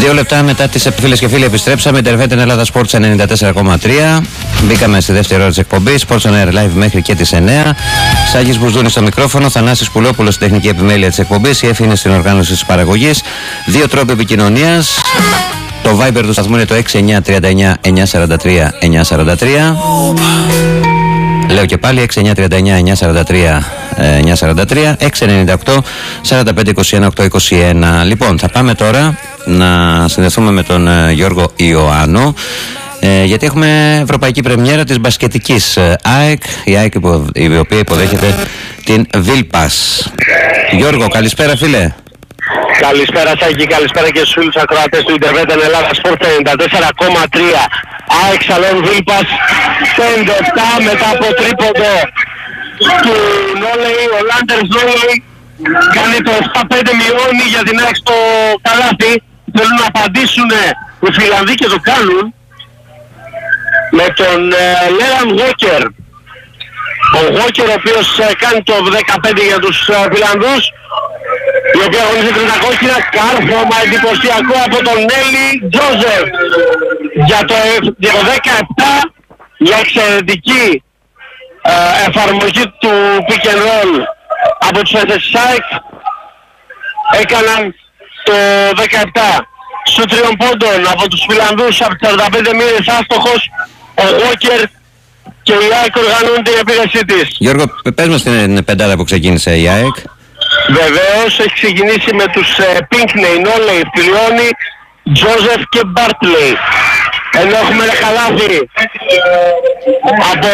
2 λεπτά μετά τις φίλες και φίλοι επιστρέψαμε. Ιντερβέτεν Ελλάδα Sports 94,3. Μπήκαμε στη δεύτερη ώρα της εκπομπής. Sports on Air Live μέχρι και τις 9. Σάγης Μπουρδούνης στο μικρόφωνο. Θανάσης Πουλόπουλος στην τεχνική επιμέλεια της εκπομπής. Η Εφη είναι στην οργάνωση της παραγωγής. 2 τρόποι επικοινωνίας. Το Viber του σταθμού είναι το 6939 943 943. Λέω και πάλι 6939 943 943, 698 45 21 821. Λοιπόν, θα πάμε τώρα να συνδεθούμε με τον Γιώργο Ιωάννου, γιατί έχουμε ευρωπαϊκή πρεμιέρα της μπασκετικής ΑΕΚ, η ΑΕΚ η οποία υποδέχεται την Βίλπας. Γιώργο, καλησπέρα φίλε. Καλησπέρα Σάκη, καλησπέρα και στους φίλους ακροατές του Ιντερβέτεν Ελλάδα Sport 94,3. ΑΕΚ Σαλόν Βίλπας 5-7 μετά από τρίποντο του Νόλεϊ. Ο Λάντερς Νόλεϊ κάνει το 7-5, μειώνει για την ΑΕΚ στο καλάθι. Θέλουν να απαντήσουν οι Φιλανδοί και το κάνουν με τον Λέραν Γόκερ. Ο Γόκερ ο οποίος κάνει το 15 για τους Φιλανδούς, η οποία αγωνίζεται με τα κόκκινα. Κάρφωμα εντυπωσιακό από τον Νέλη Τζόζεφ για το 17, μια εξαιρετική εφαρμογή του pick and roll από τους SSAEK. Έκαναν το 17 σου 3 πόντων από τους Φιλανδούς από τις 45 μοίρες άστοχος ο Walker και η ΑΕΚ οργανώνει την επίδεσή της. Γιώργο, πες μας την πεντάδα που ξεκίνησε η ΑΕΚ. Βεβαίως έχει ξεκινήσει με τους Πίνκνεϊ, Νόλεϊ, Φιλιώνη, Τζόζεφ και Μπάρτλεϊ. Ενώ έχουμε ένα καλάθι από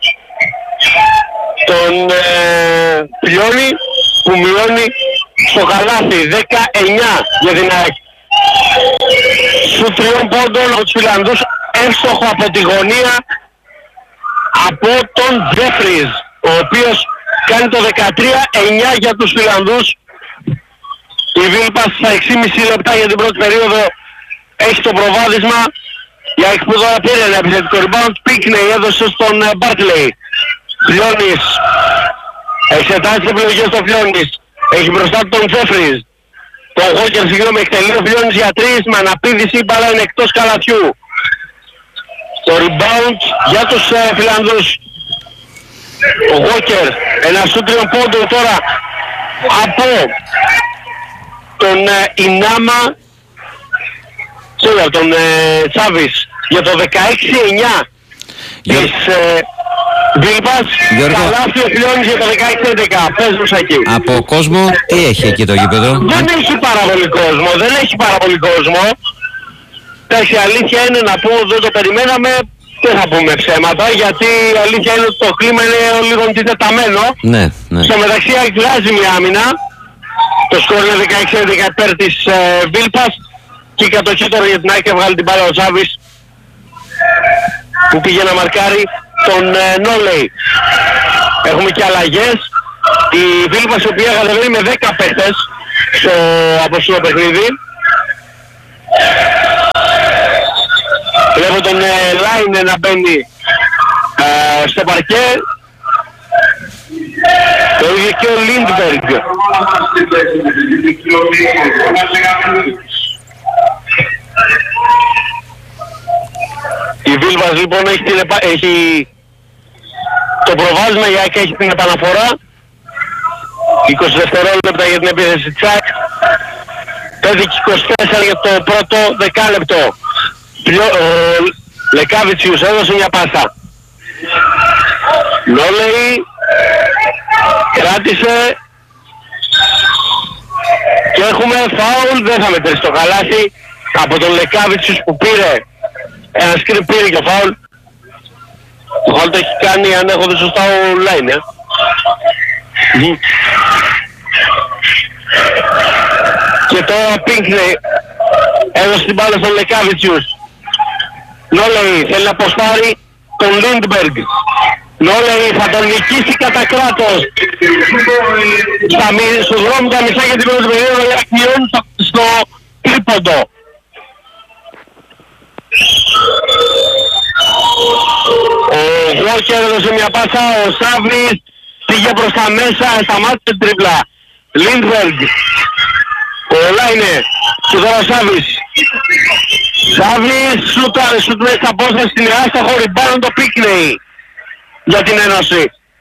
τον Φιλιώνη που μειώνει στο καλάθι 19 για την ΑΕΚ. Σου 3 πόντων από τους Φιλανδούς, εύστοχο από τη γωνία από τον Τζέφριζ, ο οποίος κάνει το 13-9 για τους Φιλανδούς. Η Βίλπας στα 6,5 λεπτά για την πρώτη περίοδο έχει το προβάδισμα. Η ΑΕΚ που τώρα πήρε ένα επιθετικό rebound. Πίκνεϊ έδωσε στον Μπάρτλεϊ. Φλιώνης εξετάζει τις επιλογές των Φλιώνης. Έχει μπροστά του τον Τζέφριζ. Το Γόκερ συγγνώμη εκτελεί ο Φλιώνης για 3 με αναπήδηση, η μπάλα είναι εκτός καλαθιού. Το rebound για τους Φιλανδούς. Ο Γόκερ, ένα σου 3 πόντων τώρα από τον Ινάμα, από τον Τσάβης για το 16-9 της Βίλπας. Καλάθι ο Φιλιώνης για το 16-11. Πες μου Σάκη. Από κόσμο τι έχει εκεί το γήπεδο? Δεν έχει πάρα πολύ κόσμο, δεν έχει πάρα πολύ κόσμο. Εντάξει, η αλήθεια είναι να πω, δεν το περιμέναμε. Δεν θα πούμε ψέματα, γιατί η αλήθεια είναι ότι το κλίμα είναι λίγο αντιτεταμένο. Ναι, ναι. Στο μεταξύ εκφράζει μια άμυνα. Το σκορ είναι 16-11 υπέρ της Βίλπας. Και η κατοχή τώρα για την ΑΕΚ έβγαλε την μπάλα ο Ζάβης, που πήγε να μαρκάρει τον Νόλεϊ. Έχουμε και αλλαγές. Η Βίλπας η οποία κατεβαίνει με 10 παίχτες στο απόψινο παιχνίδι. Βλέπω τον Λάινε να μπαίνει στο παρκέ. Το ίδιο και ο Λίντμπεργκ. Η Βίλβας λοιπόν έχει το προβάδισμα, η ΑΕΚ έχει την επαναφορά. 20 δευτερόλεπτα για την επίθεση Τσάκ. 5 και 24 για το πρώτο δεκάλεπτο. Ο Λεκάβιτσιους έδωσε μια πάσα. Νόλεϊ κράτησε και έχουμε φάουλ, δεν θα μετρήσει το καλάθι από τον Λεκάβιτσιους που πήρε ένα σκριν, πήρε και φάουλ. Το φάουλ το έχει κάνει, αν έχω δει σωστά, ο Λάινε. Και τώρα Πίνκνεϊ έδωσε την μπάλα στον Λεκάβιτσιους. Νόλεϊ θέλει να αποστάρει τον Λίντμπεργκ. Νόλεϊ θα τον νικήσει κατά κράτος. Στον δρόμο τα μισά για την πρώτη περίοδο, η ΑΕΚ μειώνει στο τρίποντο. Ο Γόκερ έδωσε μια πάσα, ο Σάβης πήγε προς τα μέσα, σταμάτησε την τρίπλα. Λίντμπεργκ Πολλά είναι. Και τώρα Σάβης. Σάβης σούτ μέσα στα απόσταση στην άστα χωρί πάνω το Πίκνεϊ για την Ένωση.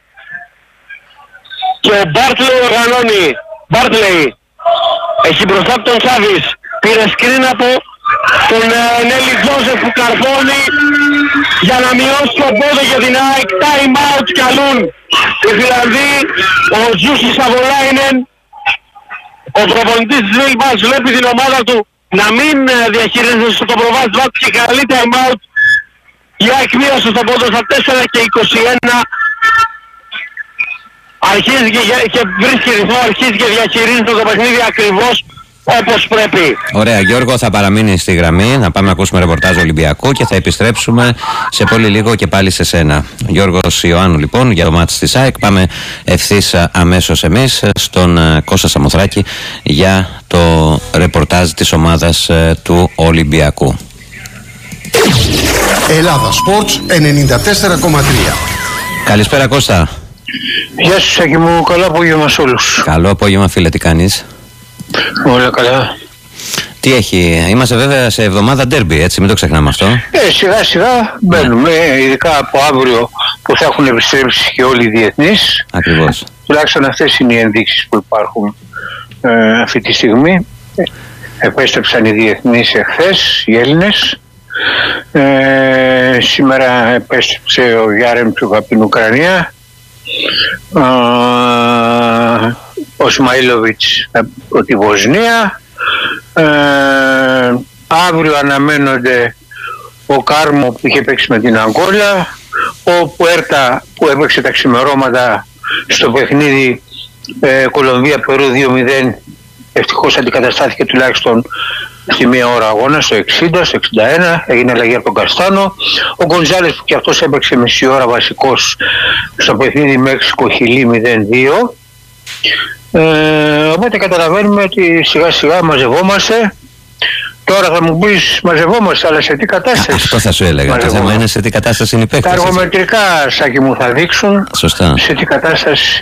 Και ο Μπάρτλεϊ οργανώνει. Μπάρτλεϊ έχει μπροστά από τον Σάβης. Πήρε σκριν από τον Νέλη Τζόσεφ που καρφώνει για να μειώσει τον πόδο για την ΑΕΚ. Time out καλούν οι Φιλανδοί. Ο Τζούσι Σαβολάινεν, ο προπονητής της Βίλμπας, βλέπει την ομάδα του να μην διαχειρίζεται στο προβάδισμα του και καλεί time out. Η ΑΕΚ μείωσε στον πόδο στα 4 και 21. Αρχίζει και βρίσκει ρυθμό, αρχίζει και διαχειρίζεται το παιχνίδι ακριβώς όπως πρέπει. Ωραία, Γιώργο, θα παραμείνει στη γραμμή. Να πάμε να ακούσουμε ρεπορτάζ Ολυμπιακού και θα επιστρέψουμε σε πολύ λίγο και πάλι σε σένα. Γιώργος Ιωάννου, λοιπόν, για το μάτς της ΑΕΚ. Πάμε ευθύς αμέσως εμείς στον Κώστα Σαμοθράκη για το ρεπορτάζ της ομάδας του Ολυμπιακού. Ελλάδα Sports 94,3. Καλησπέρα, Κώστα. Γεια σου Σάκη μου, καλό απόγευμα σε όλους. Καλό απόγευμα, φίλε, τι κάνεις? Όλα καλά. Τι έχει, είμαστε βέβαια σε εβδομάδα ντέρμπι, έτσι, μην το ξεχνάμε αυτό. Σιγά σιγά μπαίνουμε, ειδικά από αύριο που θα έχουν επιστρέψει και όλοι οι διεθνείς. Ακριβώς. Τουλάχιστον αυτές είναι οι ενδείξεις που υπάρχουν αυτή τη στιγμή. Επέστρεψαν οι διεθνείς εχθές, οι Έλληνες. Σήμερα επέστρεψε ο Γιάρεμτσουκ από την Ουκρανία. Ο Σμαΐλοβιτς από τη Βοσνία. Αύριο αναμένονται ο Κάρμο που είχε παίξει με την Αγκόλα, ο Πουέρτα που έπαιξε τα ξημερώματα στο παιχνίδι Κολομβία-Περού 2-0, ευτυχώς αντικαταστάθηκε τουλάχιστον στη μία ώρα αγώνα, στο 60, στο 61, έγινε αλλαγή από τον Καστάνο. Ο Γκονζάλες που και αυτός έπαιξε μισή ώρα βασικός στο παιχνίδι Μέξικο-Χιλή 0-2. Οπότε καταλαβαίνουμε ότι σιγά σιγά μαζευόμαστε. Τώρα θα μου πεις μαζευόμαστε, αλλά σε τι κατάσταση? Αυτό θα σου έλεγα. Το θέμα είναι σε τι κατάσταση είναι οι παίκτες. Τα αργομετρικά, Σάκη μου, θα δείξουν. Σωστά. Σε τι κατάσταση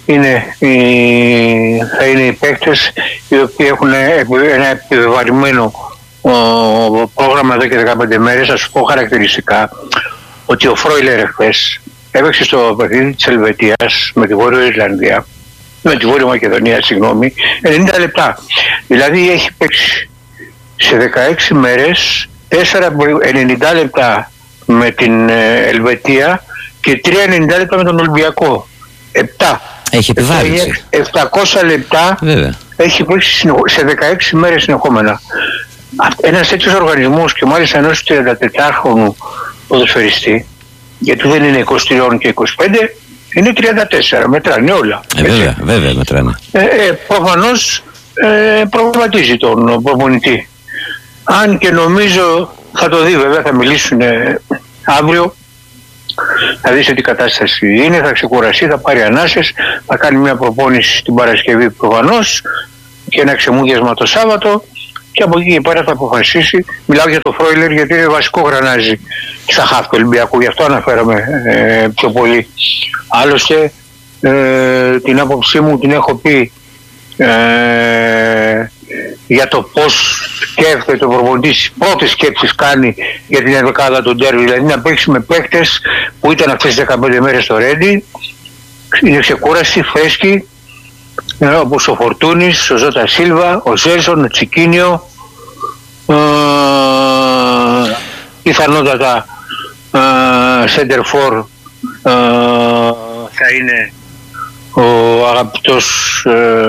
θα είναι οι παίκτες, οι οποίοι έχουν ένα επιβαρημένο πρόγραμμα εδώ και 15 μέρες. Θα σου πω χαρακτηριστικά ότι ο Φρόιλερ εχθές έπαιξε στο παιχνίδι της Ελβετίας με τη Βόρειο Ιρλανδία, με τη Βόρεια Μακεδονία, 90 λεπτά. Δηλαδή έχει παίξει σε 16 μέρες 4 90 λεπτά με την Ελβετία και 3 90 λεπτά με τον Ολυμπιακό. 7. Έχει επιβάρυνση. 700 λεπτά. Βέβαια. Έχει παίξει σε 16 μέρες συνεχόμενα. Ένας τέτοιος οργανισμός, και μάλιστα ενός 34χρονου ποδοσφαιριστή, γιατί δεν είναι 23 και 25, είναι 34, μετράνε όλα. Βέβαια μετράνε. Προφανώς προβληματίζει τον προπονητή. Αν και νομίζω θα το δει, βέβαια θα μιλήσουν αύριο, θα δει σε τι κατάσταση είναι, θα ξεκουραστεί, θα πάρει ανάσες, θα κάνει μια προπόνηση την Παρασκευή προφανώς και ένα ξεμούδιασμα το Σάββατο και από εκεί και πέρα θα αποφασίσει. Μιλάω για το Φρόιλερ γιατί είναι βασικό γρανάζι στα χαφ του Ολυμπιακού, γι' αυτό αναφέραμε πιο πολύ. Άλλωστε την άποψή μου την έχω πει για το πώς σκέφτεται ο προπονητής, πρώτες σκέψεις κάνει για την ενδεκάδα του ντέρμπι, δηλαδή να παίξει με παίκτες που ήταν αυτές τις 15 μέρες στο Ρέντι, είναι ξεκούραστοι, φρέσκοι, όπως ο Φορτούνης, ο Ζώτα Σίλβα, ο Ζέλσον, ο Τσικίνιο, πιθανότατα center for θα είναι ο αγαπητός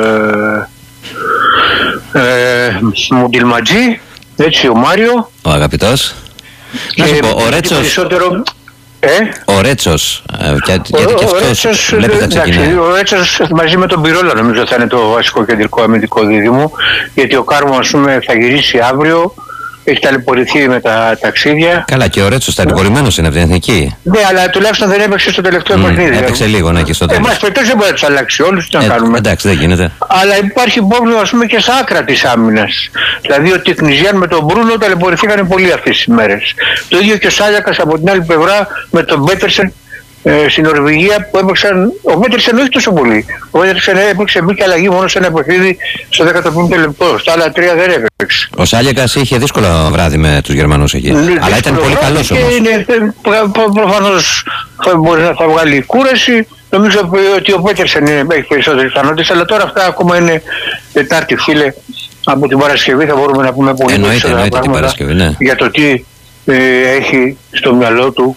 Μουντιλματζή, έτσι, ο Μάριο. Ο αγαπητός. Να σου πω, ο Ρέτσος. Περισσότερο, ο Ρέτσος, γιατί και αυτός βλέπει τα ξεκινάει. Ο Ρέτσος μαζί με τον Πυρόλα νομίζω θα είναι το βασικό κεντρικό αμυντικό δίδυμο, γιατί ο Κάρμο, ας πούμε, θα γυρίσει αύριο, έχει ταλαιπωρηθεί με τα ταξίδια. Καλά, και ο Ρέτσος ταλαιπωρημένος είναι από την εθνική. Ναι, αλλά τουλάχιστον δεν έπαιξε στο τελευταίο παιχνίδι. Έπαιξε λίγο, ναι, και στο τέλος. Εμάς περιπτώσει δεν μπορεί να τους αλλάξει όλους, τι να κάνουμε. Εντάξει, δεν γίνεται. Αλλά υπάρχει πρόβλημα, ας πούμε, και στα άκρα της άμυνας. Δηλαδή ότι οι Κνιζιάν με τον Μπρούνο ταλαιπωρηθήκαν πολύ αυτές τις μέρες. Το ίδιο και ο Σάλιακας από την άλλη πλευρά με τον Πέτερσεν στην Νορβηγία που έπαιξαν. Ο Πέτερσεν όχι τόσο πολύ. Ο Πέτερσεν έπαιξε, μπήκε αλλαγή μόνο σε ένα παιχνίδι στο 15ο λεπτό. Στα άλλα 3 δεν έπαιξε. Ο Σάλιακας είχε δύσκολο βράδυ με τους Γερμανούς εκεί. Αλλά ήταν πολύ καλός όμως. Προφανώς μπορεί να θα βγάλει κούραση. Νομίζω ότι ο Πέτερσεν έχει περισσότερες πιθανότητες. Αλλά τώρα αυτά ακόμα είναι Τετάρτη, φίλε. Από την Παρασκευή θα μπορούμε να πούμε πολύ περισσότερα πράγματα για το τι έχει στο μυαλό του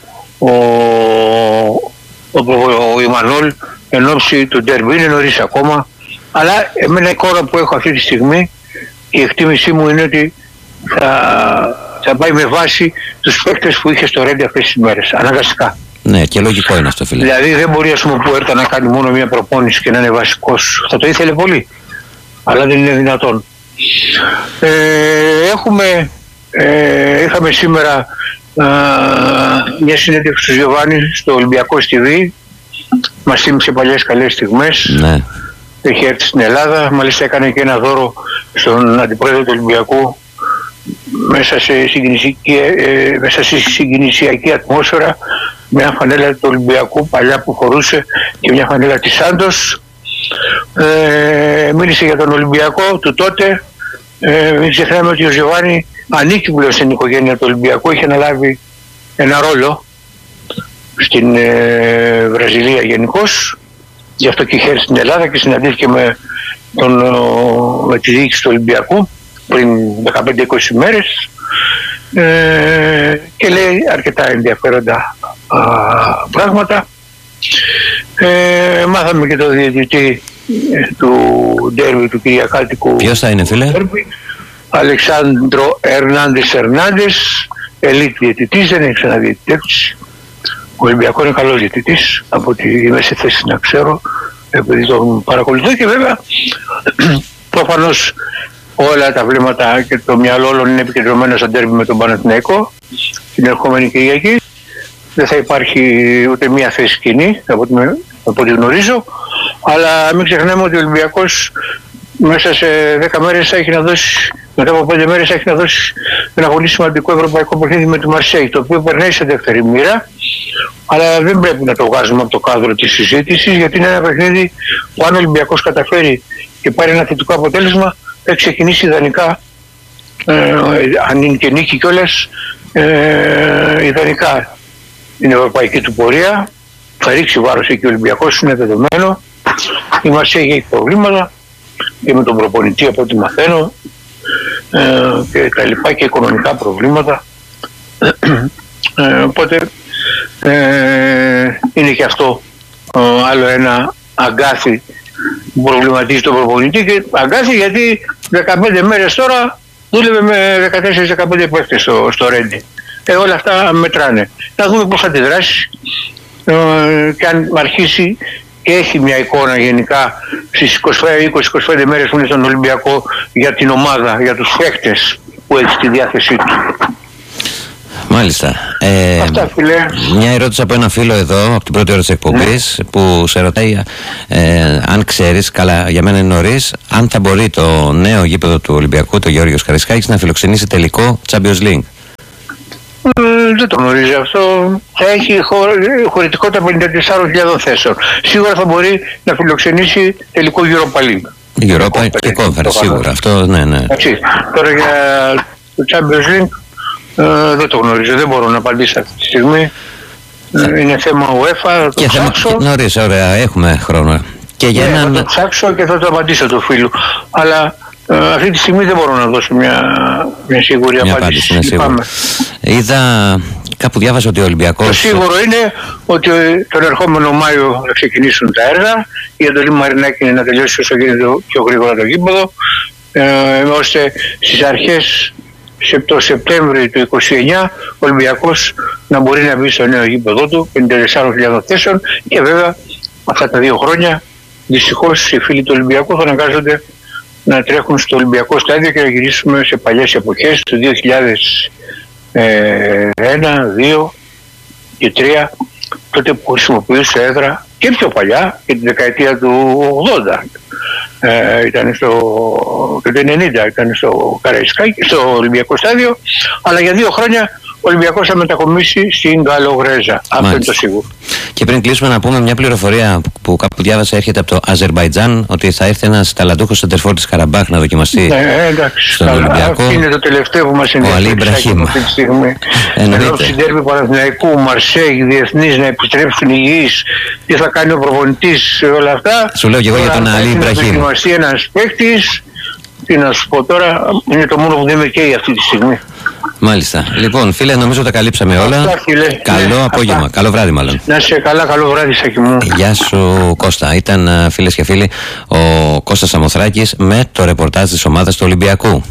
ο Ιμανόλ εν ώψη του ντέρμπι. Είναι νωρίς ακόμα, αλλά εμένα η εικόνα που έχω αυτή τη στιγμή και η εκτίμησή μου είναι ότι θα πάει με βάση τους παίκτες που είχε στο Ρέντι αυτές τις μέρες, αναγκαστικά. Ναι, και λογικό είναι αυτό, φίλε. Δηλαδή δεν μπορεί, ας πούμε, που έρθει να κάνει μόνο μια προπόνηση και να είναι βασικός. Θα το ήθελε πολύ, αλλά δεν είναι δυνατόν. Είχαμε σήμερα μια συνέντευξη του Γιωβάνη στο Ολυμπιακός TV. Μας θύμισε παλιές καλές στιγμές. Ναι. Έχει έρθει στην Ελλάδα, μάλιστα έκανε και ένα δώρο στον αντιπρόεδρο του Ολυμπιακού μέσα σε συγκινησιακή ατμόσφαιρα, μια φανέλα του Ολυμπιακού παλιά που φορούσε και μια φανέλα της Σάντος. Μίλησε για τον Ολυμπιακό του τότε. Μην ξεχνάμε ότι ο Γιωβάνη ανήκει πλέον στην οικογένεια του Ολυμπιακού, είχε αναλάβει ένα ρόλο στην Βραζιλία γενικώς, γι' αυτό και είχε έρθει στην Ελλάδα και συναντήθηκε με τη διοίκηση του Ολυμπιακού πριν 15-20 μέρες και λέει αρκετά ενδιαφέροντα πράγματα. Μάθαμε και το διαιτητή του ντέρμπι του Κυριακάτικου. Ποιος θα είναι, φίλε? Αλεξάνδρο Ερνάντες, ελίτ διαιτητής, δεν έχει ξαναδεί τέτοιος. Ο Ολυμπιακός είναι καλός διαιτητής, από ότι είμαι σε θέση να ξέρω, επειδή τον παρακολουθώ, και βέβαια προφανώς όλα τα βλέμματα και το μυαλό όλων είναι επικεντρωμένο στο ντέρμπι με τον Παναθηναϊκό την ερχόμενη Κυριακή. Δεν θα υπάρχει ούτε μία θέση κοινή από ό,τι γνωρίζω, αλλά μην ξεχνάμε ότι ο Ολυμπιακός μέσα σε 10 μέρες θα έχει να δώσει, μετά από 5 μέρες θα έχει να δώσει ένα πολύ σημαντικό ευρωπαϊκό παιχνίδι με τη Μαρσέη, το οποίο περνάει σε δεύτερη μοίρα, αλλά δεν πρέπει να το βγάζουμε από το κάδρο της συζήτησης, γιατί είναι ένα παιχνίδι που αν ο Ολυμπιακός καταφέρει και πάρει ένα θετικό αποτέλεσμα, θα ξεκινήσει ιδανικά, αν είναι και νίκη κιόλας, ιδανικά την ευρωπαϊκή του πορεία. Θα ρίξει βάρος εκεί ο Ολυμπιακός, είναι δεδομένο. Η Μαρσέη έχει προβλήματα και με τον προπονητή από ό,τι μαθαίνω και τα λοιπά, και οικονομικά προβλήματα. Οπότε είναι και αυτό άλλο ένα αγκάθι που προβληματίζει τον προπονητή, και αγκάθι γιατί 15 μέρες τώρα δούλευε με 14-15 παίκτες στο Ρέντι. Όλα αυτά μετράνε. Να δούμε πώς θα αντιδράσει και αν αρχίσει και έχει μια εικόνα γενικά στις 20-25 μέρες που είναι στον Ολυμπιακό για την ομάδα, για τους παίκτες που έχει στη διάθεσή του. Μάλιστα. Αυτά, φίλε. Μια ερώτηση από ένα φίλο εδώ, από την πρώτη ώρα της εκπομπής, που σε ρωτάει αν ξέρεις, καλά για μένα είναι νωρίς, αν θα μπορεί το νέο γήπεδο του Ολυμπιακού, το Γεώργιος Χαρισκάκης, να φιλοξενήσει τελικό Champions League. Δεν το γνωρίζει αυτό. Θα έχει χωρητικότητα 54.000 θέσεων. Σίγουρα θα μπορεί να φιλοξενήσει τελικό Europa League. Europa και Conference, σίγουρα. Αυτό, ναι. Έτσι. Τώρα για το Champions League δεν το γνωρίζω. Δεν μπορώ να απαντήσω αυτή τη στιγμή. Είναι θέμα UEFA. Και θέμα νωρίς, ωραία, έχουμε χρόνο. Και για θα το ψάξω και θα το απαντήσω του φίλου. Αλλά αυτή τη στιγμή δεν μπορώ να δώσω μια σίγουρη απάντηση. Είδα, κάπου διάβασα ότι ο Ολυμπιακός... Το σίγουρο είναι ότι τον ερχόμενο Μάιο θα ξεκινήσουν τα έργα. Η εντολή Μαρινάκη είναι να τελειώσει όσο γίνεται πιο γρήγορα το γήπεδο, ώστε στις αρχές το Σεπτέμβριο του 29 ο Ολυμπιακός να μπορεί να μπει στο νέο γήπεδο του 54.000 θέσεων, και βέβαια αυτά τα 2 χρόνια δυστυχώς οι φίλοι του Ολυμπιακού θα αναγκάζονται να τρέχουν στο Ολυμπιακό στάδιο και να γυρίσουμε σε παλιές εποχές του 2001, 2 και 3, τότε που χρησιμοποιούσε έδρα και πιο παλιά και την δεκαετία του 80. Ήταν το 90 ήταν στο Καραϊσκάκι, στο Ολυμπιακό στάδιο, αλλά για 2 χρόνια ο Ολυμπιακός θα μετακομίσει στην Γαλλογρέζα. Αυτό είναι το σίγουρο. Και πριν κλείσουμε, να πούμε μια πληροφορία που κάπου διάβασα, έρχεται από το Αζερμπαϊτζάν, ότι θα έρθει ένας ταλαντούχος σεντερφόρ της Καραμπάχ να δοκιμαστεί στον Ολυμπιακό. Αυτό είναι το τελευταίο που μας ενδιαφέρει. Ο Αλή Μπραχίμ. Αυτή τη στιγμή. Ενώ στην τέρμη Παναθηναϊκού, Μαρσέη, διεθνείς να επιστρέψουν υγιείς, τι θα κάνει ο προπονητής, όλα αυτά. Σου λέω και εγώ για τον Αλή Μπραχίμ. Θα δοκιμαστεί ένας παίκτης. Τι να σου πω τώρα, είναι το μόνο που δεν με καίει αυτή τη στιγμή. Μάλιστα. Λοιπόν, φίλε, νομίζω τα καλύψαμε όλα. Αυτά, φίλε. Καλό απόγευμα. Καλό βράδυ, μάλλον. Να είσαι καλά, καλό βράδυ, Σάκη μου. Γεια σου, Κώστα. Ήταν, φίλες και φίλοι, ο Κώστας Σαμοθράκης με το ρεπορτάζ της ομάδας του Ολυμπιακού.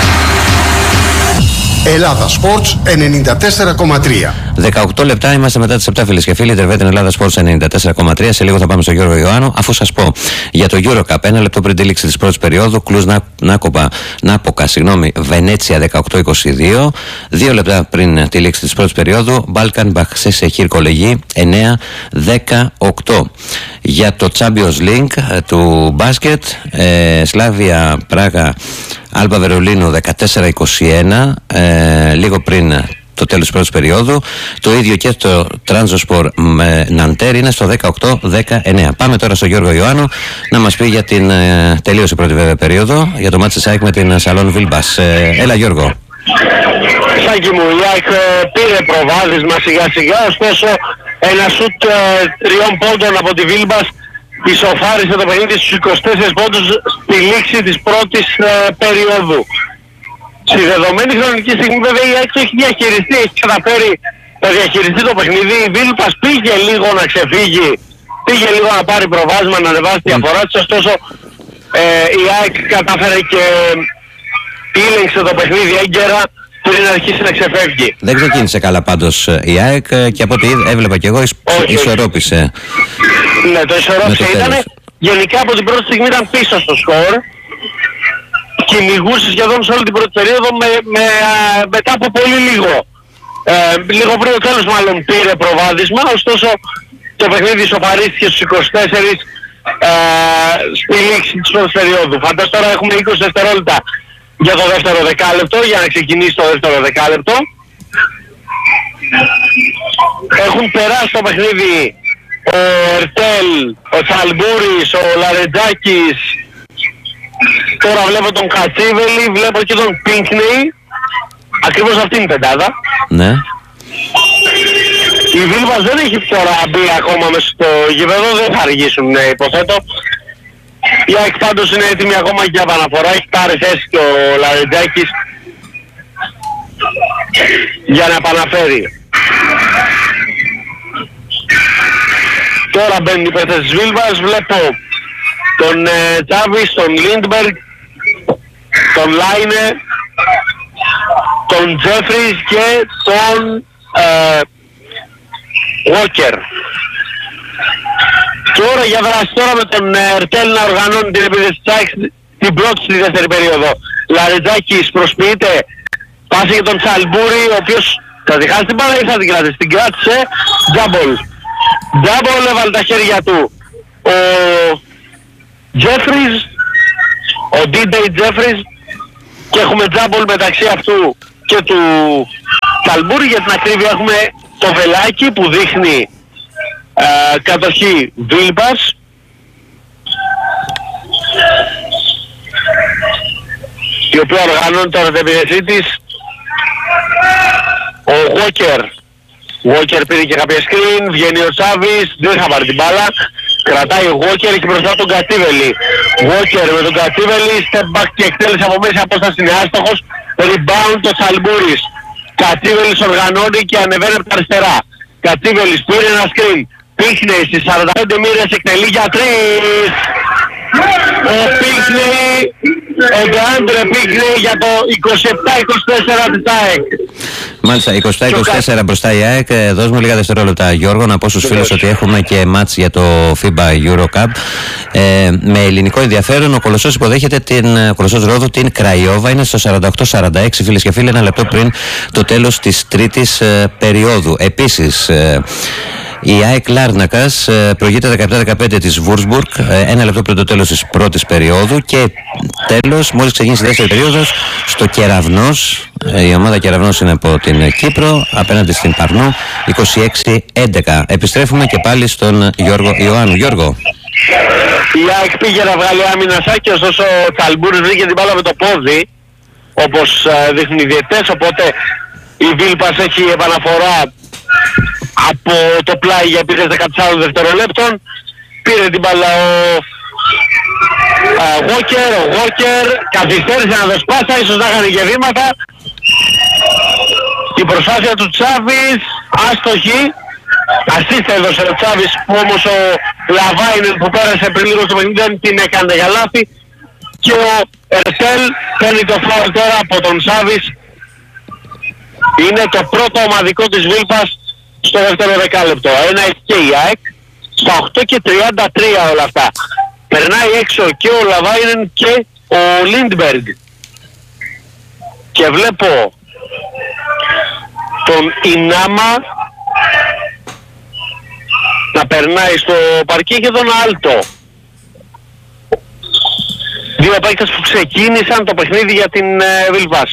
Ελλάδα Sports 94,3. 18 λεπτά είμαστε μετά τις 7, φίλες και φίλοι. Τερβέτεν Ελλάδα Sports 94,3. Σε λίγο θα πάμε στο Γιώργο Ιωάννου. Αφού σας πω για το EuroCup, ένα λεπτό πριν τη λήξη της πρώτης περίοδου, Κλουζ Νάποκα, Βενέτσια 18-22. 2 λεπτά πριν τη λήξη της πρώτης περίοδου, Μπάλκαν Μπαχσέ Χίρ Κολεγί 9-18. Για το Champions League του μπάσκετ, Σλάβια Πράγα Άλμπα Βερολίνου 14-21, λίγο πριν το τέλος της πρώτης περίοδου. Το ίδιο και το Τρανζοσπορ Ναντέρ είναι στο 18-19. Πάμε τώρα στο Γιώργο Ιωάννου να μας πει για την τελείωση πρώτη βέβαια περίοδο, για το μάτς της ΑΕΚ με την Σαλόν Βίλμπας. Έλα Γιώργο. Σάκη μου, η ΑΕΚ πήρε προβάδισμα σιγά σιγά, ωστόσο ένα σουτ 3 πόντων από τη Βίλμπας ισοφάρισε το παιχνίδι στους 24 πόντους στη λήξη της πρώτης περίοδου. Στη δεδομένη χρονική στιγμή βέβαια η ΑΕΚ έχει διαχειριστεί, έχει καταφέρει να διαχειριστεί το παιχνίδι. Η Βίλμπας πήγε λίγο να ξεφύγει, πήγε λίγο να πάρει προβάδισμα, να ανεβάσει τη διαφορά της, ωστόσο η ΑΕΚ κατάφερε και ήλεγξε το παιχνίδι έγκαιρα πριν αρχίσει να ξεφεύγει. Δεν ξεκίνησε καλά πάντως η ΑΕΚ και από ό,τι έβλεπα και εγώ ισορρόπησε. Ναι, το ισορρόπησε. Ήταν γενικά από την πρώτη στιγμή ήταν πίσω στο σκορ. Κυνηγούσε σχεδόν σε όλη την πρώτη περίοδο μετά από πολύ λίγο. Λίγο πριν το τέλος μάλλον πήρε προβάδισμα, ωστόσο το παιχνίδι ισοπαρίστηκε στους 24 στη λήξη της πρώτης περίοδου. Φαντάζομαι τώρα έχουμε 20 δευτερόλεπτα για το δεύτερο δεκάλεπτο, για να ξεκινήσει το δεύτερο δεκάλεπτο. Έχουν περάσει το παιχνίδι ο Ερτέλ, ο Τσαλμπούρης, ο Λαρετζάκης. Τώρα βλέπω τον Κατσίβελη, βλέπω και τον Πίνκνεϊ. Ακριβώς αυτή είναι η πεντάδα. Ναι. Η Βίλβας δεν έχει τώρα μπει ακόμα μέσα στο γήπεδο, δεν θα αργήσουν υποθέτω. Η ΑΕΚ πάντως είναι έτοιμη ακόμα για επαναφορά, έχει πάρει θέση και ο Λαρετζάκης για να επαναφέρει. Τώρα μπαίνουν οι παίκτες της Βίλβας, βλέπω τον Τσάβης, τον Λίντμπεργκ, τον Λάινε, τον Τζέφρις και τον Walker. Και ώρα για δράση τώρα με τον Ερτέλ να οργανώνει την επίθεση της ΑΕΚ την πρώτη στη δεύτερη περίοδο. Λαρετζάκης προσποιείται, πάση για τον Τσαλμπούρη, ο οποίος θα τη χάσει την μπάλα ή θα την κράτησε. Την κράτησε, Τζάμπολ. Τζάμπολ έβαλε τα χέρια του. Ο Τζέφρις, ο Ντίντεϊ Τζέφρις, και έχουμε Τζάμπολ μεταξύ αυτού και του Τσαλμπούρη. Για την ακρίβεια έχουμε το βελάκι που δείχνει κατοχή Βίλμπας. Η οποία οργανώνει τώρα την επίθεσή της. Ο Walker πήρε και κάποια screen, βγαίνει ο Τσάβης, δεν θα πάρει την μπάλα. Κρατάει ο Walker και μπροστά τον Κατίβελη. Walker με τον Κατίβελη, step back και εκτέλεση από μέση απόσταση είναι άστοχος. Rebound το Τσαλμπούρης. Κατίβελης οργανώνει και ανεβαίνει από τα αριστερά. Κατίβελης πήρε ένα screen. Πίχνεϊ στις 45 μοίρες εκτελεί για 3. Ο Πίχνεϊ, ο Ντεάντρε Πίχνεϊ για το 27-24 της ΑΕΚ. Μάλιστα, 27-24 μπροστά η ΑΕΚ. Δώσ' μου λίγα δευτερόλεπτα, Γιώργο, να πω στους φίλους ότι έχουμε και μάτς για το FIBA EuroCup. Με ελληνικό ενδιαφέρον, ο Κολοσσός υποδέχεται την Κολοσσός Ρόδου την Κραϊόβα. Είναι στο 48-46, φίλες και φίλοι, ένα λεπτό πριν το τέλος της τρίτης περίοδου. Επίσης, η ΑΕΚ Λάρνακας προηγείται 17-15 της Βουρσμπουργκ, ένα λεπτό πριν το τέλος της πρώτης περίοδου. Και τέλος, μόλις ξεκίνησε η δεύτερη περίοδος, στο Κεραυνός Η ομάδα Κεραυνός είναι από την Κύπρο απέναντι στην Παρνό 26-11. Επιστρέφουμε και πάλι στον Γιώργο Ιωάννου. Γιώργο. Η ΑΕΚ πήγε να βγάλει άμυνασάκι, ωστόσο ο Τσαλμπούρης βρήκε την μπάλα με το πόδι, όπως δείχνουν οι διαιτητές, οπότε η Βίλπας έχει επαναφορά από το πλάι για επίθεση 14 δευτερολέπτων. Πήρε την μπάλα ο Γόκερ καθυστέρησε να δώσει πάσα, ίσως να κάνει και βήματα. Η προσπάθεια του Τσάβης άστοχη. Ασίστα έδωσε ο Τσάβης, που όμως ο Λαβάινεν που πέρασε πριν λίγο στο παιχνίδι δεν την έκανε για λάθη. Και ο Ερτέλ παίρνει το φάουλ τώρα από τον Τσάβης. Είναι το πρώτο ομαδικό της Βίλπας στο δεύτερο δεκάλεπτο. Ένα έχει και η ΑΕΚ. Στα 8:33 όλα αυτά. Περνάει έξω και ο Λαβάινεν και ο Λίντμπεργκ. Και βλέπω τον Ινάμα να περνάει στο παρκή και τον Άλτο. Δύο παίκτες που ξεκίνησαν το παιχνίδι για την Βίλπας.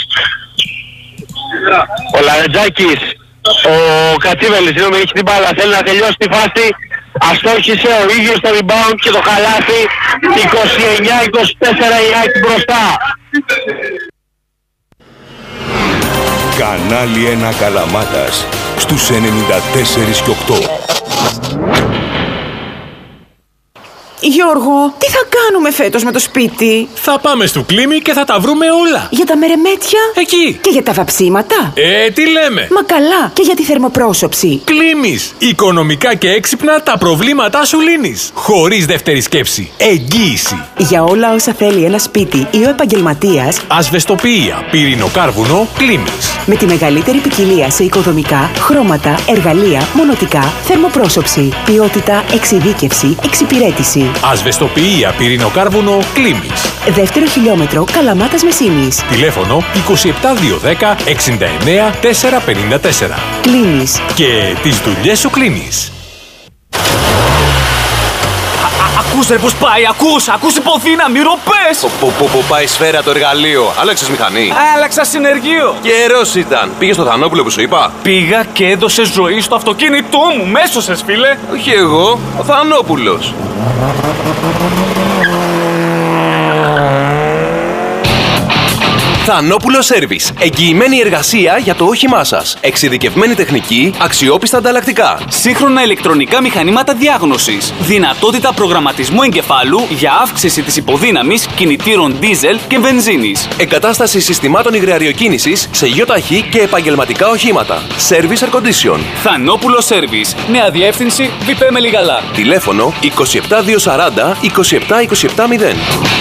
Ο Λαρετζάκης, ο Κατσίβελης, έχει την μπάλα, θέλει να τελειώσει τη φάση. Αστόχησε ο ίδιος το rebound και το χαλάθι. 29-24 η ΑΕΚ μπροστά. Κανάλι 1 Καλαμάτας στους 94,8. Γιώργο, τι θα κάνουμε φέτος με το σπίτι? Θα πάμε στο Κλίμι και θα τα βρούμε όλα. Για τα μερεμέτια? Εκεί. Και για τα βαψίματα? Τι λέμε. Μα καλά, και για τη θερμοπρόσωψη. Κλίμις. Οικονομικά και έξυπνα τα προβλήματά σου λύνεις. Χωρίς δεύτερη σκέψη. Εγγύηση. Για όλα όσα θέλει ένα σπίτι ή ο επαγγελματίας. Ασβεστοποιία, πυρηνοκάρβουνο, Κλίμις. Με τη μεγαλύτερη ποικιλία σε οικοδομικά, χρώματα, εργαλεία, μονοτικά, θερμοπρόσωψη, ποιότητα, εξειδίκευση, εξυπηρέτηση. Ασβεστοποιία, πυρηνοκάρβουνο, Κλίμις. Δεύτερο χιλιόμετρο, Καλαμάτας Μεσίνης. Τηλέφωνο 27210 69 454. Κλίμις. Και τις δουλειές σου κλείνεις. Ακούς ρε πως πάει, ακούς υποδύναμη, ροπές! Που πάει σφαίρα το εργαλείο. Άλλαξες μηχανή. Άλλαξα συνεργείο. Καιρός ήταν. Πήγες στο Θανόπουλο που σου είπα. Πήγα και έδωσες ζωή στο αυτοκίνητό μου. Μέσωσες φίλε. Όχι εγώ, ο Θανόπουλος. Θανόπουλο Σέρβις. Εγγυημένη εργασία για το όχημά σας. Εξειδικευμένη τεχνική, αξιόπιστα ανταλλακτικά. Σύγχρονα ηλεκτρονικά μηχανήματα διάγνωσης. Δυνατότητα προγραμματισμού εγκεφάλου για αύξηση της υποδύναμης κινητήρων δίζελ και βενζίνης. Εγκατάσταση συστημάτων υγραεριοκίνησης σε ΙΟΤΑΧΗ και επαγγελματικά οχήματα. Service Air Condition. Θανόπουλο Σέρβις. Νέα διεύθυνση Βιπέ Μελιγαλά. Τηλέφωνο 27240 27270.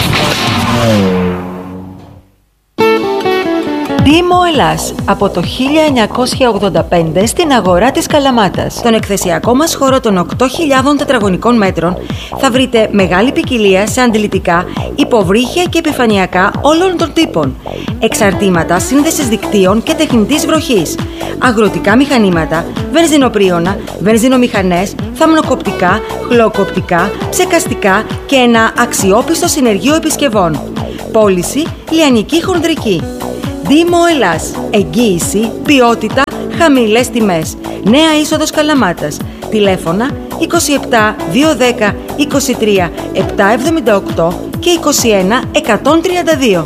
Δήμο Ελλάς, από το 1985 στην αγορά της Καλαμάτας. Στον εκθεσιακό μας χώρο των 8.000 τετραγωνικών μέτρων θα βρείτε μεγάλη ποικιλία σε αντιλητικά, υποβρύχια και επιφανειακά όλων των τύπων, εξαρτήματα σύνδεσης δικτύων και τεχνητής βροχής, αγροτικά μηχανήματα, βενζινοπρίωνα, βενζινομηχανές, θαμνοκοπτικά, χλωκοπτικά, ψεκαστικά και ένα αξιόπιστο συνεργείο επισκευών. Πώληση λιανική χονδρική. Δήμο Ελλάς. Εγγύηση, ποιότητα, χαμηλές τιμές. Νέα είσοδος Καλαμάτας. Τηλέφωνα 27 210 23 778 και 21 132.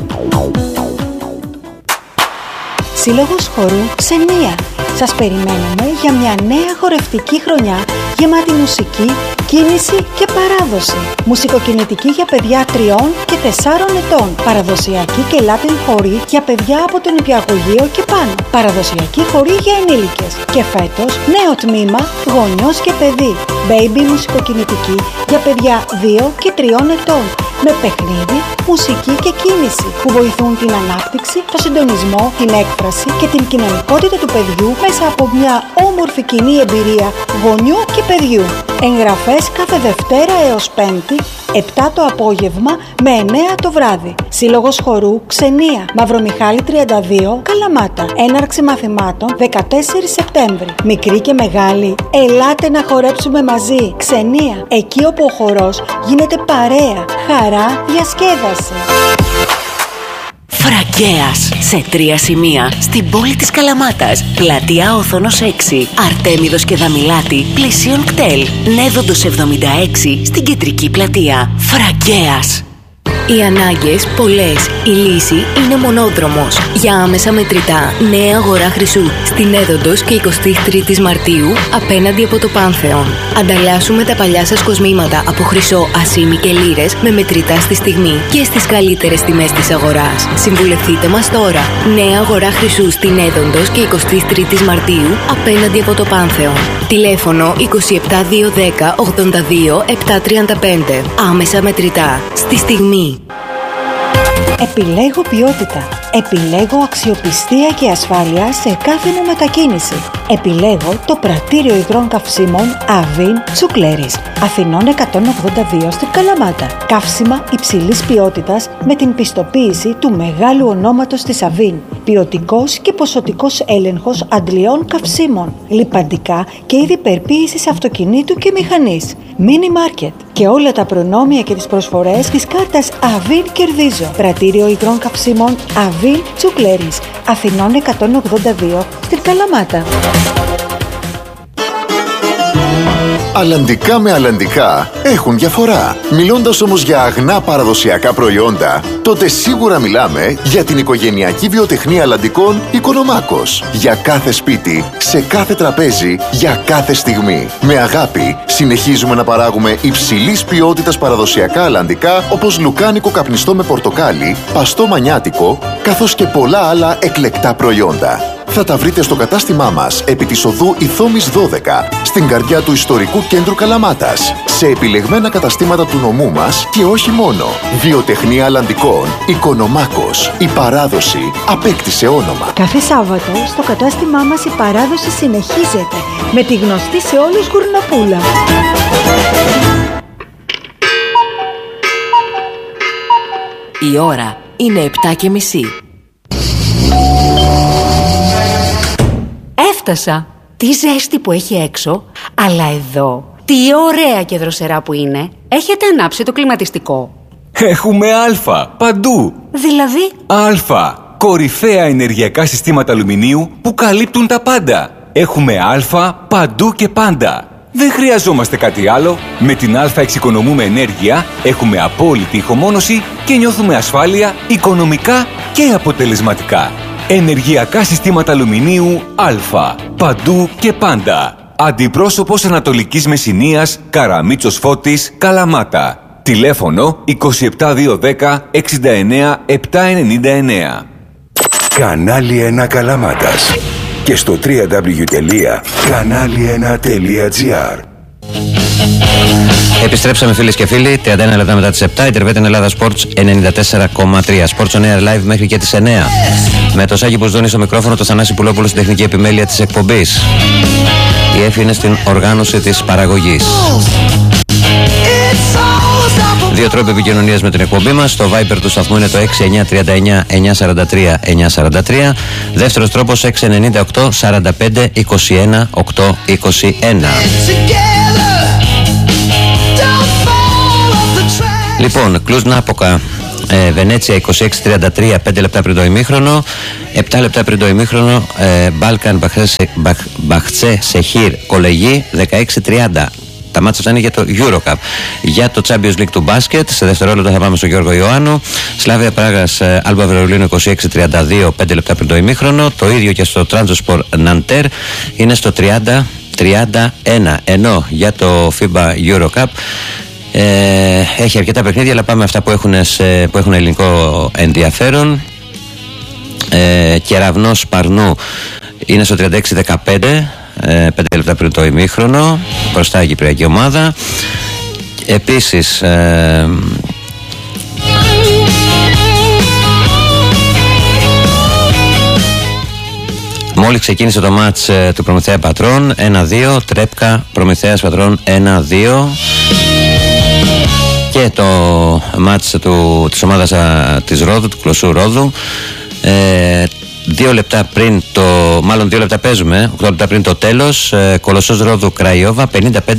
Σύλλογος χορού Ξενία. Σας περιμένουμε για μια νέα χορευτική χρονιά γεμάτη μουσική, κίνηση και παράδοση. Μουσικοκινητική για παιδιά 3 και 4 ετών. Παραδοσιακή και Latin χορή για παιδιά από το νηπιαγωγείο και πάνω. Παραδοσιακή χορή για ενήλικες. Και φέτος νέο τμήμα γονιός και παιδί. Baby μουσικοκινητική για παιδιά 2 και 3 ετών. Με παιχνίδι, μουσική και κίνηση που βοηθούν την ανάπτυξη, το συντονισμό, την έκφραση και την κοινωνικότητα του παιδιού μέσα από μια όμορφη κοινή εμπειρία γονιού και παιδιού. Εγγραφές κάθε Δευτέρα έως Πέμπτη, 7 το απόγευμα με 9 το βράδυ. Σύλλογος χορού Ξενία, Μαυρομιχάλη 32, Καλαμάτα. Έναρξη μαθημάτων 14 Σεπτέμβρη. Μικροί και μεγάλοι, ελάτε να χορέψουμε μαζί. Ξενία, εκεί όπου ο χορός γίνεται παρέα, χαρά, διασκέδαση. Φραγκέας, σε 3 σημεία, στην πόλη της Καλαμάτας. Πλατεία Όθωνος 6, Αρτέμιδος και Δαμιλάτη, πλησίον κτέλ. Νέδοντος 76, στην κεντρική πλατεία. Φραγκέας. Οι ανάγκες πολλές. Η λύση είναι μονόδρομος. Για άμεσα μετρητά, νέα αγορά Χρυσού. Στην Έδοντος και 23 Μαρτίου, απέναντι από το Πάνθεον. Ανταλλάσσουμε τα παλιά σας κοσμήματα από χρυσό, ασήμι και λίρες με μετρητά στη στιγμή και στις καλύτερες τιμές της αγοράς. Συμβουλευτείτε μας τώρα. Νέα αγορά Χρυσού στην Έδοντος και 23 Μαρτίου, απέναντι από το Πάνθεον. Τηλέφωνο 27210 82 735. Άμεσα μετρητά. Στη στιγμή. Επιλέγω ποιότητα. Επιλέγω αξιοπιστία και ασφάλεια σε κάθε μου μετακίνηση. Επιλέγω το πρατήριο υγρών καυσίμων Avin Τσουκλέρης. Αθηνών 182 στην Καλαμάτα. Καύσιμα υψηλής ποιότητας με την πιστοποίηση του μεγάλου ονόματος της Avin. Ποιοτικός και ποσοτικός έλεγχος αντλειών καυσίμων. Λιπαντικά και είδη περποίησης αυτοκινήτου και μηχανής. Mini Market. Και όλα τα προνόμια και τις προσφορές της κάρτας Avin Κερδίζω. Πρατήριο υγρών καυσίμων Avin Τσουκλέρης. Αθηνών 182 στην Καλαμάτα. Αλλαντικά με αλλαντικά έχουν διαφορά. Μιλώντας όμως για αγνά παραδοσιακά προϊόντα, τότε σίγουρα μιλάμε για την οικογενειακή βιοτεχνία αλλαντικών Οικονομάκος. Για κάθε σπίτι, σε κάθε τραπέζι, για κάθε στιγμή. Με αγάπη συνεχίζουμε να παράγουμε υψηλής ποιότητας παραδοσιακά αλλαντικά όπως λουκάνικο καπνιστό με πορτοκάλι, παστό μανιάτικο, καθώς και πολλά άλλα εκλεκτά προϊόντα. Θα τα βρείτε στο κατάστημά μας επί της οδού Ηθόμης 12, στην καρδιά του ιστορικού κέντρου Καλαμάτας, σε επιλεγμένα καταστήματα του νομού μας και όχι μόνο. Βιοτεχνία αλλαντικών Οικονομάκος. Η παράδοση απέκτησε όνομα. Κάθε Σάββατο στο κατάστημά μας η παράδοση συνεχίζεται με τη γνωστή σε όλους γουρνοπούλα. Η ώρα είναι 7:30. Έφτασα. Τι ζέστη που έχει έξω, αλλά εδώ τι ωραία και δροσερά που είναι. Έχετε ανάψει το κλιματιστικό? Έχουμε Α παντού. Δηλαδή? Α. Κορυφαία ενεργειακά συστήματα αλουμινίου που καλύπτουν τα πάντα. Έχουμε Α παντού και πάντα. Δεν χρειαζόμαστε κάτι άλλο. Με την Α εξοικονομούμε ενέργεια, έχουμε απόλυτη ηχομόνωση και νιώθουμε ασφάλεια οικονομικά και αποτελεσματικά. Ενεργειακά συστήματα αλουμινίου Α. Παντού και πάντα. Αντιπρόσωπος Ανατολικής Μεσσηνίας, Καραμίτσος Φώτης, Καλαμάτα. Τηλέφωνο 27210 69 799. Κανάλι 1 Καλαμάτας. Και στο www.kanali1.gr. Επιστρέψαμε φίλες και φίλοι, 31 λεπτά μετά τις 7, η Τερβέτεν Ελλάδα Sports 94,3. Sports on Air Live μέχρι και τις 9. Με το Σάκη Μπουσδόνη στο μικρόφωνο, το Θανάση Πουλόπουλο στην τεχνική επιμέλεια της εκπομπής. Η Εφη είναι στην οργάνωση της παραγωγής. Δύο τρόποι επικοινωνίας με την εκπομπή μας. Το Viber του σταθμού είναι το 6939 943 943. Δεύτερος τρόπος 698 45 21 821. Λοιπόν, Κλουζ Νάποκα, Βενέτσια 26-33, 5 λεπτά πριν το ημίχρονο. 7 λεπτά πριν το ημίχρονο, Μπάλκαν Μπαχτσέ Σεχίρ Κολεγί 16-30. Τα μάτσα αυτά είναι για το Eurocup. Για το Champions League του μπάσκετ, σε δευτερόλεπτα θα πάμε στον Γιώργο Ιωάννου. Σλάβια Πράγας Άλμπα Βερολίνου 26-32, 5 λεπτά πριν το ημίχρονο. Το ίδιο και στο Τράνζοσπορ Ναντέρ είναι στο 30-31. Ενώ για το FIBA Eurocup έχει αρκετά παιχνίδια, αλλά πάμε αυτά που έχουν ελληνικό ενδιαφέρον. Κεραυνός Παρνού είναι στο 36-15, 5 λεπτά πριν το ημίχρονο, μπροστά η κυπριακή ομάδα. Επίσης μόλις ξεκίνησε το μάτς του Προμηθέα Πατρών 1-2, Τρέπκα Προμηθέας Πατρών 1-2. Και το μάτς της ομάδας της Ρόδου, του Κλωσσού Ρόδου, 2 λεπτά πριν το, μάλλον 2 λεπτά παίζουμε, 8 λεπτά πριν το τέλος, Κολοσσός Ρόδου Κραϊόβα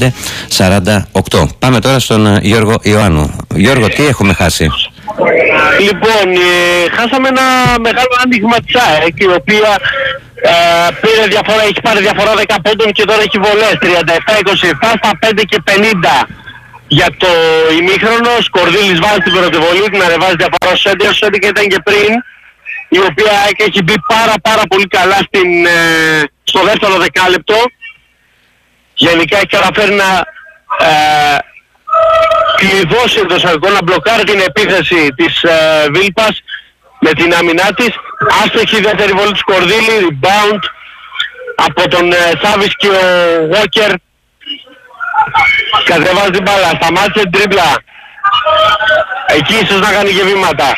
55-48. Πάμε τώρα στον Γιώργο Ιωάννου. Γιώργο, τι έχουμε χάσει? Λοιπόν, χάσαμε ένα μεγάλο άνοιγμα της ΑΕΚ, η οποία πήρε διαφορά, έχει πάρει διαφορά 10 πόντων και τώρα έχει βολές 37-27 στα 5 και 50 για το ημίχρονο. Σκορδίλης βάζει την πρώτη βολή, την ανεβάζει διαφορά στους 11 και ήταν και πριν, η οποία έχει μπει πάρα πολύ καλά στο δεύτερο δεκάλεπτο. Γενικά έχει καταφέρει να κλειδώσει το εισαγωγικό, να μπλοκάρει την επίθεση της Βίλπας με την άμυνά της. Άστοχη δεύτερη βολή του Σκορδίλη, rebound από τον Σάβης και ο Walker. Κατεβάζει την μπάλα, σταμάτησε την τρίπλα. Εκεί ίσως να κάνει και βήματα.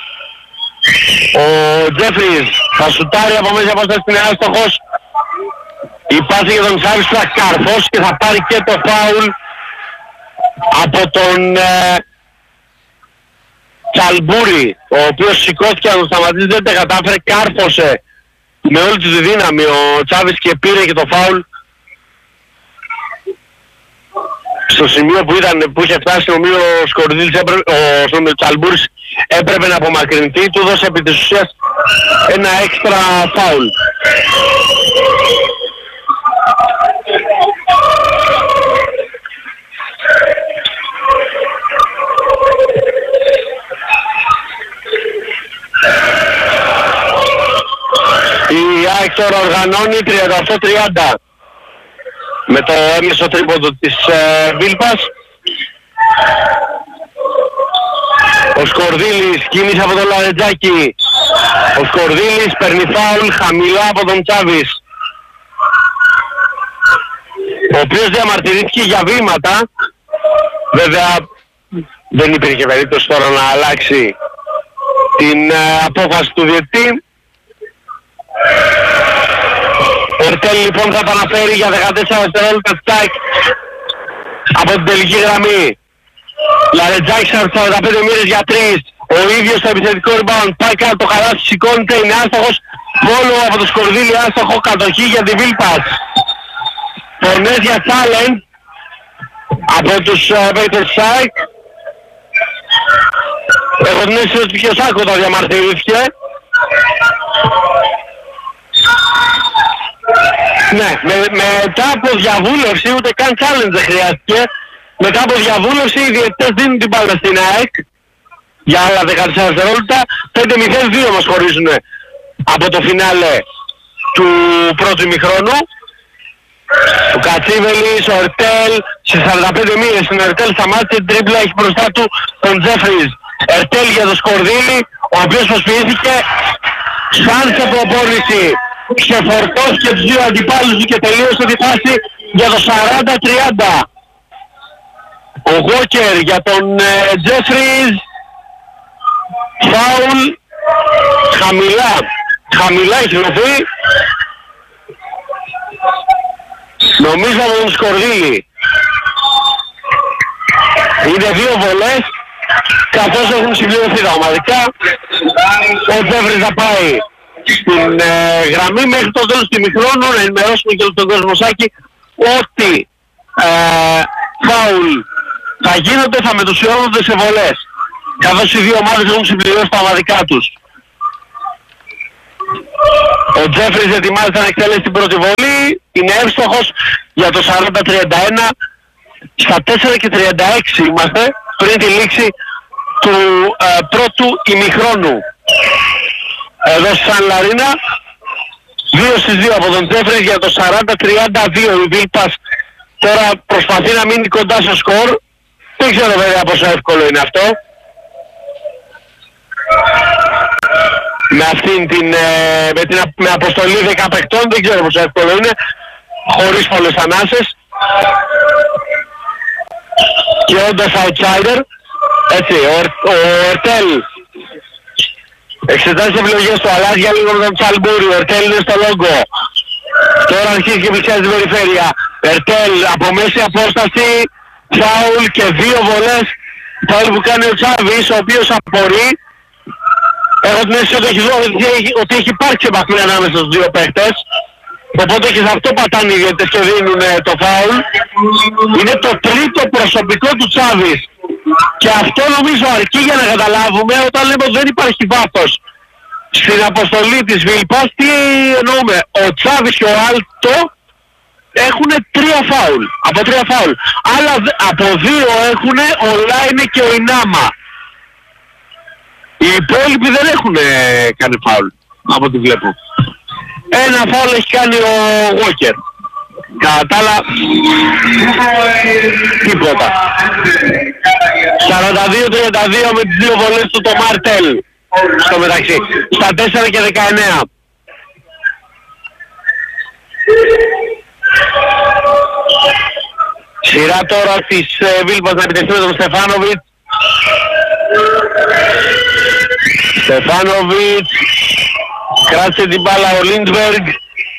Ο Τζέφρις θα σουτάρει από μέσα απόσταση, στην άστοχος. Η πάση για τον Σάβης θα καρφώσει και θα πάρει και το φάουλ από τον Τσαλμπούρη, ο οποίος σηκώθηκε να τον σταματήσει, δεν τα κατάφερε, κάρφωσε με όλη τη δύναμη ο Τσάβης και πήρε και το φάουλ. Στο σημείο που είχε φτάσει νομίζω ο Σκορδίλης, ο Τσαλμπούρης έπρεπε να απομακρυνθεί, του δώσε επί της ουσίας ένα έξτρα φάουλ. Η ΑΕΚ τώρα οργανώνει 38-30 με το έμεσο τρίποντο της Βίλπας. Ο Σκορδίλης κίνησε από τον Λαρετζάκη. Ο Σκορδίλης παίρνει φάουλ χαμηλά από τον Τσάβης, ο οποίος διαμαρτυρήθηκε για βήματα. Βέβαια δεν υπήρχε περίπτωση τώρα να αλλάξει την απόφαση του διαιτητή. Ο Ερτέλ λοιπόν θα επαναφέρει για 14 δευτερόλεπτα στάκ από την τελική γραμμή. Λαρετζάκης 45 μοίρες για 3. Ο ίδιος στο επιθετικό rebound πάει κάτω, το χαλάσι σηκώνεται, είναι άστοχος. Πόλο από το Σκορδίλη, άστοχο, κατοχή για τη Βίλπας. Φωνές για challenge από τους παίκτες της ΑΕΚ. Έχω την αίσθηση ότι ποιος άκουγα διαμαρτυρήθηκε. Ναι, μετά από διαβούλευση, ούτε καν challenge δεν χρειάστηκε. Μετά από διαβούλευση οι διαιτητές δίνουν την μπάλα στην ΑΕΚ για άλλα 14 δευτερόλεπτα. 5-0-2 μας χωρίζουν από το φινάλε του πρώτου ημιχρόνου. Ο Κατσίβελης, ο Ερτέλ, σε 45 μοίρες. Ο Ερτέλ σταμάτησε την τρίπλα, έχει μπροστά του τον Τζέφρις. Ερτέλ για το Σκορδίλη, ο οποίος προσποιήθηκε σαν σε προπόνηση. Ξεφορτώθηκε τους δύο αντιπάλους του και τελείωσε τη φάση για το 40-30. Ο Walker για τον Τζέφρις, φάουλ χαμηλά έχει δοθεί, νομίζω από τον Σκορδίλη. Είναι δύο βολές καθώς έχουν συμπληρωθεί τα ομαδικά. Ο Τζέφρις θα πάει στην γραμμή μέχρι το τέλος του ημιχρόνου, να ενημερώσουμε και τον κόσμο Σάκη ότι φάουλ θα γίνονται, θα μετουσιώνονται σε βολές, καθώς οι δύο ομάδες έχουν συμπληρώσει τα ομαδικά τους. Ο Τζέφρις ετοιμάζεται να εκτελέσει την πρώτη βολή, είναι εύστοχος για το 40-31. Στα 4 και 36 είμαστε πριν τη λήξη του πρώτου ημιχρόνου. Εδώ στη Σαν Λαρίνα 2-2 από τον Τζέφρις για το 40-32. Η Βίλπας τώρα προσπαθεί να μείνει κοντά στο σκορ. Δεν ξέρω βέβαια πόσο εύκολο είναι αυτό. Με αυτήν την με αποστολή 10 παικτών δεν ξέρω πόσο εύκολο είναι, χωρίς πολλές ανάσες και όντας outsider. Έτσι, ο Ερτέλ εξετάζει τις επιλογές του, αλλάζει για λίγο με τον Τσαλμπούρη. Ο Ερτέλ είναι στο λόγκο. Τώρα αρχίζει και πλησιάζει την περιφέρεια. Ερτέλ από μέση απόσταση, φάουλ και δύο βολές. Φάουλ που κάνει ο Τσάβης, ο οποίος απορεί. Έχω την αίσθηση ότι έχει υπάρξει επαφή ανάμεσα στους δύο παίχτες. Οπότε και σε αυτό πατάνε οι διαιτητές και δίνουν το φάουλ. Είναι το τρίτο προσωπικό του Τσάβης Και αυτό νομίζω αρκεί για να καταλάβουμε όταν λέμε ότι δεν υπάρχει βάθος στην αποστολή της Βίλπας. Τι εννοούμε? Ο Τσάβης και ο Άλτο έχουν 3 φάουλ. Από 3 φάουλ. Αλλά από 2 έχουν ο Λάινε και ο Ινάμα. Οι υπόλοιποι δεν έχουν κάνει φάουλ, από ό,τι βλέπω. Ένα φάουλ έχει κάνει ο Walker. Κατά τα άλλα, τίποτα. 42-32 με τις 2 βολές του το Μαρτέλ. Στο μεταξύ. Στα 4 και 19. Σειρά τώρα της Βίλπας να επιτεθεί με τον Στεφάνοβιτς. Στεφάνοβιτς κράτησε την μπάλα ο Λίντμπεργκ.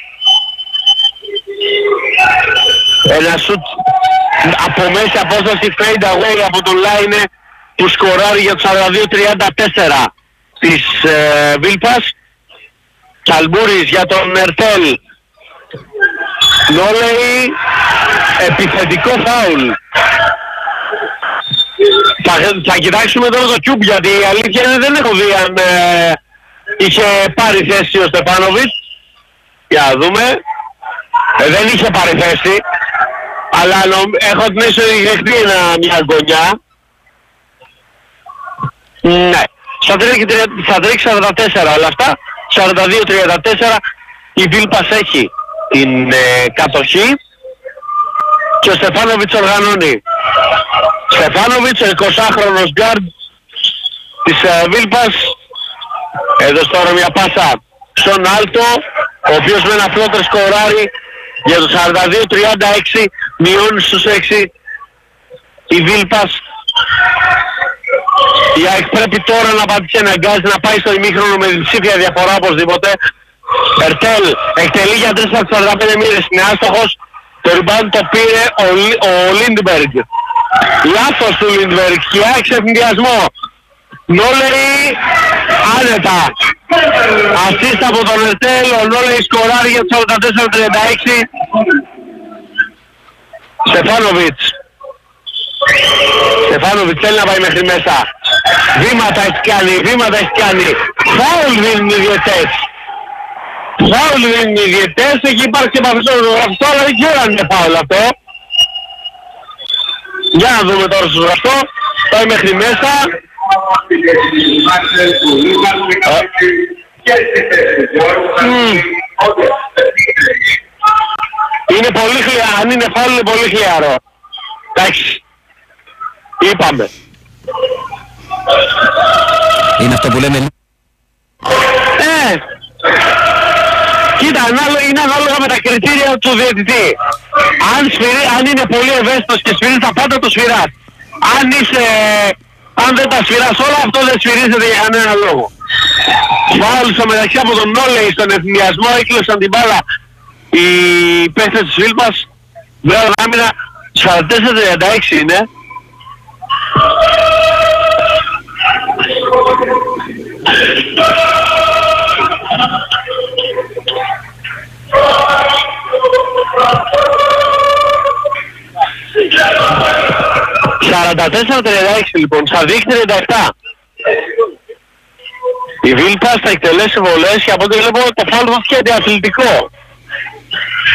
Ένα σουτ από μέση απόσταση fade away από τον Λάινε που σκοράρει για τους 42-34 της Βίλπας. Καλμπούρης για τον Ερτέλ. Νόλεϊ, επιθετικό φάουλ. Θα κοιτάξουμε τώρα το Cube, γιατί η αλήθεια είναι δεν έχω δει αν είχε πάρει θέση ο Στεφάνοβιτς. Για να δούμε. Δεν είχε πάρει θέση, αλλά έχω την αίσθηση ότι δεχτεί μια γωνιά. Ναι. Θα τρέξει 44 όλα αυτά. 42-34 η Βίλπας έχει την κατοχή και ο Στεφάνοβιτς οργανώνει. Στεφάνοβιτς, ο 20χρονος γκάρντ της Βίλπας, έδωσε τώρα μια πάσα στον Άλτο, ο οποίος με ένα φλότερ σκοράρει για το 42-36, μειώνει στους 6 η Βίλπας. Η ΑΕΚ πρέπει τώρα να πατήσει, αναγκάζει να πάει στο ημίχρονο με διψήφια διαφορά οπωσδήποτε. Ερτέλ εκτελεί για 3-45 μοίρες, είναι άστοχος. Το rebound το πήρε ο Λίντμπεργκ. Λάθος του Λίντμπεργκ και άρχισε ευνηδιασμό. Νόλεϊ άνετα. Ασίστα από τον Ερτέλ, ο Νόλεϊ σκοράρει για τους 44-36. Στεφάνοβιτς θέλει να πάει μέχρι μέσα. Βήματα έχει κάνει. Φάουλ δίνουν οι διαιτές. Έχει υπάρξει επαφή στο γραφτό, αλλά δεν ξέρω αν είναι φάουλ αυτό. Για να δούμε τώρα στο γραφτό. Πάει μέχρι μέσα. Είναι πολύ χλιαρό. Αν είναι φάουλ είναι πολύ χλιαρό. Εντάξει. Είπαμε. Είναι αυτό που λέμε. Κοίτα, είναι ανάλογα με τα κριτήρια του διαιτητή. Αν είναι πολύ ευαίσθητος και σφυρίζει τα πάντα, το σφυράς. Αν δεν τα σφυράς όλα, αυτό δεν σφυρίζεται για κανένα λόγο. Φάουλ στο μεταξύ από τον Νόλεϊ στον ευθυνιασμό, έκλεισαν την μπάλα οι παίχτες της Βίλπας. Μπράβο άμυνα, 44-36 είναι. «44-36 λοιπόν, στα δείχνει 37. Η Βίλπας θα εκτελέσει βολές και από ό,τι βλέπω το φάουλ μας και αντιαθλητικό.